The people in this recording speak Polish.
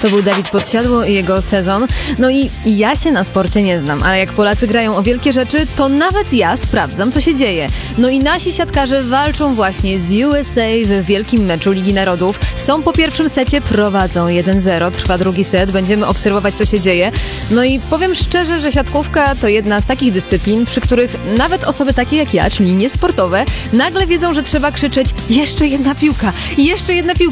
To był Dawid Podsiadło i jego Sezon. No i ja się na sporcie nie znam, ale jak Polacy grają o wielkie rzeczy, to nawet ja sprawdzam, co się dzieje. No i nasi siatkarze walczą właśnie z USA w wielkim meczu Ligi Narodów. Są po pierwszym secie, prowadzą 1-0, trwa drugi set, będziemy obserwować, co się dzieje. No i powiem szczerze, że siatkówka to jedna z takich dyscyplin, przy których nawet osoby takie jak ja, czyli niesportowe, nagle wiedzą, że trzeba krzyczeć: jeszcze jedna piłka, jeszcze jedna piłka.